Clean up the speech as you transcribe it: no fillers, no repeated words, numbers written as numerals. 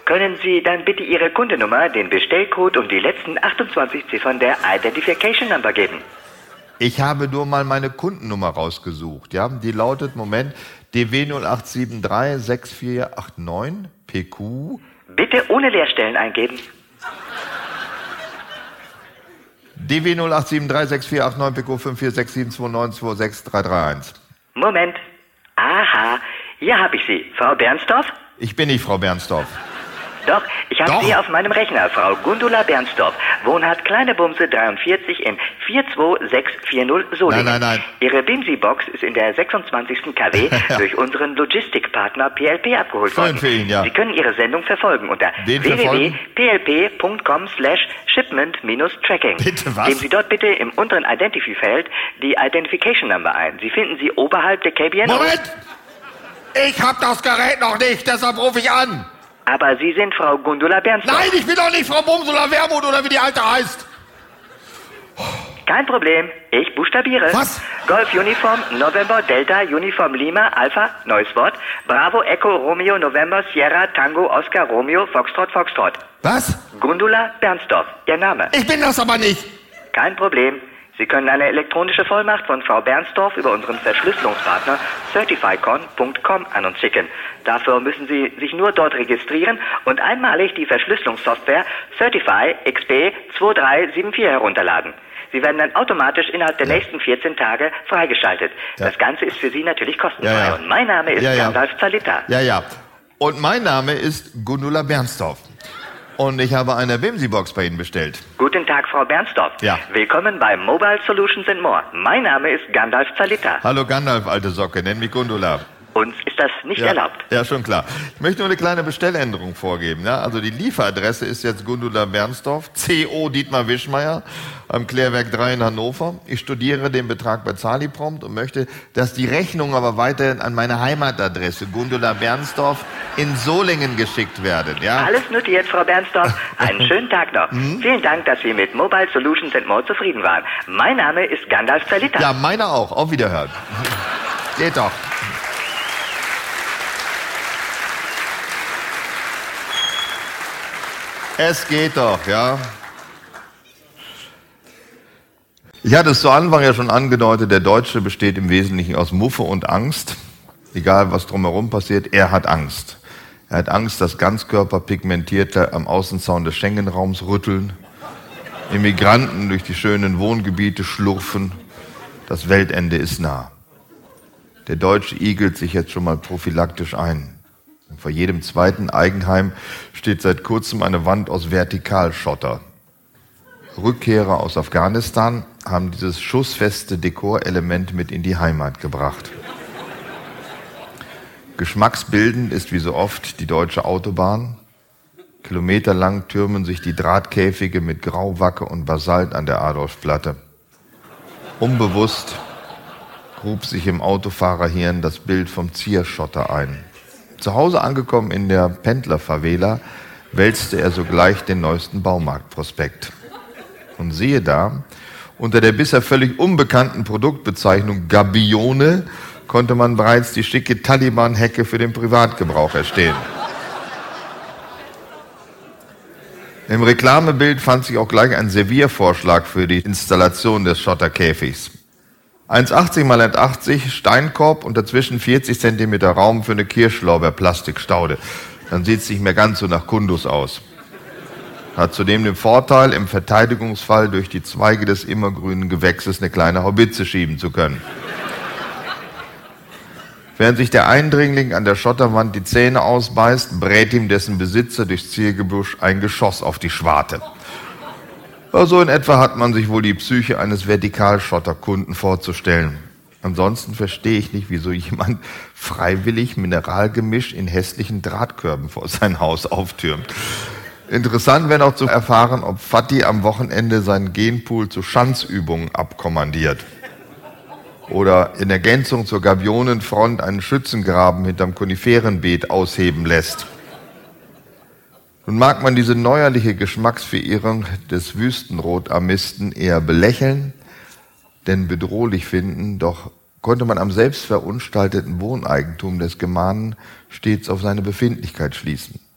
Können Sie dann bitte Ihre Kundennummer, den Bestellcode und die letzten 28 Ziffern der Identification Number geben? Ich habe nur mal meine Kundennummer rausgesucht. Ja? Die lautet, Moment, DW 0873 6489 PQ. Bitte ohne Leerstellen eingeben. DW 0873 6489 PQ 546729263331. Moment. Aha, hier habe ich Sie. Frau Bernstorff? Ich bin nicht Frau Bernstorff. Doch, ich habe Sie auf meinem Rechner, Frau Gundula Bernstorff, Wohnhaft Kleine Bumse 43 in 42640 Solingen. Nein. Ihre BIMSI-Box ist in der 26. KW durch unseren Logistikpartner PLP abgeholt worden. Schön für ihn, ja. Sie können Ihre Sendung verfolgen unter www.plp.com/shipment-tracking. Bitte was? Geben Sie dort bitte im unteren Identify-Feld die Identification Number ein. Sie finden sie oberhalb der KBN. Moment! Ich hab das Gerät noch nicht, deshalb rufe ich an. Aber Sie sind Frau Gundula Bernstorff. Nein, ich bin doch nicht Frau Bumsula Wermut oder wie die Alte heißt. Kein Problem, ich buchstabiere. Was? Golf Uniform November Delta Uniform Lima Alpha, neues Wort. Bravo Echo Romeo November Sierra Tango Oscar Romeo Foxtrot Foxtrot. Was? Gundula Bernstorff, Ihr Name. Ich bin das aber nicht. Kein Problem. Sie können eine elektronische Vollmacht von Frau Bernstorff über unseren Verschlüsselungspartner certifycon.com an uns schicken. Dafür müssen Sie sich nur dort registrieren und einmalig die Verschlüsselungssoftware Certify XP 2374 herunterladen. Sie werden dann automatisch innerhalb der nächsten 14 Tage freigeschaltet. Ja. Das Ganze ist für Sie natürlich kostenfrei. Ja. Und mein Name ist Gandalf Zalita. Ja. Und mein Name ist Gundula Bernstorff. Und ich habe eine BIMSI-Box bei Ihnen bestellt. Guten Tag, Frau Bernstorff. Ja. Willkommen bei Mobile Solutions and More. Mein Name ist Gandalf Zalita. Hallo Gandalf, alte Socke, nenn mich Gundula. Uns ist das nicht erlaubt. Ja, schon klar. Ich möchte nur eine kleine Bestelländerung vorgeben. Ja? Also die Lieferadresse ist jetzt Gundula Bernstorff, CO Dietmar Wischmeier, am Klärwerk 3 in Hannover. Ich studiere den Betrag bei Zaliprompt und möchte, dass die Rechnung aber weiterhin an meine Heimatadresse Gundula Bernstorff in Solingen geschickt werden. Ja? Alles notiert, Frau Bernstorff. Einen schönen Tag noch. Vielen Dank, dass Sie mit Mobile Solutions and More zufrieden waren. Mein Name ist Gandalf Zalita. Ja, meiner auch. Auf Wiederhören. Geht doch. Es geht doch, ja. Ich hatte es zu Anfang ja schon angedeutet, der Deutsche besteht im Wesentlichen aus Muffe und Angst. Egal, was drumherum passiert, er hat Angst. Er hat Angst, dass Ganzkörperpigmentierte am Außenzaun des Schengen-Raums rütteln, Immigranten durch die schönen Wohngebiete schlurfen. Das Weltende ist nah. Der Deutsche igelt sich jetzt schon mal prophylaktisch ein. Vor jedem zweiten Eigenheim steht seit kurzem eine Wand aus Vertikalschotter. Rückkehrer aus Afghanistan haben dieses schussfeste Dekorelement mit in die Heimat gebracht. Geschmacksbildend ist wie so oft die deutsche Autobahn. Kilometerlang türmen sich die Drahtkäfige mit Grauwacke und Basalt an der Adolfplatte. Unbewusst grub sich im Autofahrerhirn das Bild vom Zierschotter ein. Zu Hause angekommen in der Pendlerfavela wälzte er sogleich den neuesten Baumarktprospekt. Und siehe da, unter der bisher völlig unbekannten Produktbezeichnung Gabione konnte man bereits die schicke Taliban-Hecke für den Privatgebrauch erstehen. Im Reklamebild fand sich auch gleich ein Serviervorschlag für die Installation des Schotterkäfigs. 1,80 mal 1,80 Steinkorb und dazwischen 40 cm Raum für eine Kirschlorbeer-Plastikstaude. Dann sieht es nicht mehr ganz so nach Kundus aus. Hat zudem den Vorteil, im Verteidigungsfall durch die Zweige des immergrünen Gewächses eine kleine Haubitze schieben zu können. Während sich der Eindringling an der Schotterwand die Zähne ausbeißt, brät ihm dessen Besitzer durchs Ziergebüsch ein Geschoss auf die Schwarte. So in etwa hat man sich wohl die Psyche eines Vertikalschotterkunden vorzustellen. Ansonsten verstehe ich nicht, wieso jemand freiwillig Mineralgemisch in hässlichen Drahtkörben vor sein Haus auftürmt. Interessant wäre noch zu erfahren, ob Fatih am Wochenende seinen Genpool zu Schanzübungen abkommandiert. Oder in Ergänzung zur Gabionenfront einen Schützengraben hinterm Koniferenbeet ausheben lässt. Nun mag man diese neuerliche Geschmacksverirrung des Wüstenrotarmisten eher belächeln, denn bedrohlich finden, doch konnte man am selbstverunstalteten Wohneigentum des Gemahmen stets auf seine Befindlichkeit schließen.